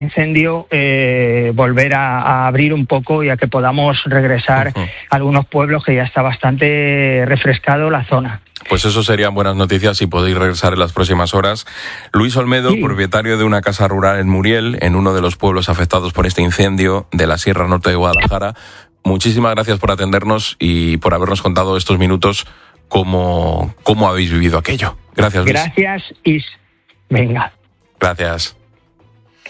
incendio volver a abrir un poco y a que podamos regresar a algunos pueblos que ya está bastante refrescado la zona. Pues eso serían buenas noticias si podéis regresar en las próximas horas. Luis Olmedo, propietario de una casa rural en Muriel, en uno de los pueblos afectados por este incendio de la Sierra Norte de Guadalajara. Muchísimas gracias por atendernos y por habernos contado estos minutos cómo habéis vivido aquello. Gracias, Luis. Gracias, Venga. Gracias.